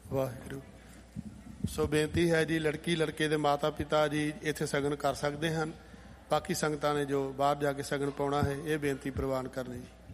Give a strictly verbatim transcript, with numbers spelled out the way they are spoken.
ਵਾਹਿਗੁਰੂ। ਸੋ ਬੇਨਤੀ ਹੈ ਜੀ, ਲੜਕੀ ਲੜਕੇ ਦੇ ਮਾਤਾ ਪਿਤਾ ਜੀ ਇੱਥੇ ਸ਼ਗਨ ਕਰ ਸਕਦੇ ਹਨ। ਬਾਕੀ ਸੰਗਤਾਂ ਨੇ ਜੋ ਬਾਹਰ ਜਾ ਕੇ ਸ਼ਗਨ ਪਾਉਣਾ ਹੈ, ਇਹ ਬੇਨਤੀ ਪ੍ਰਵਾਨ ਕਰਨੀ ਜੀ।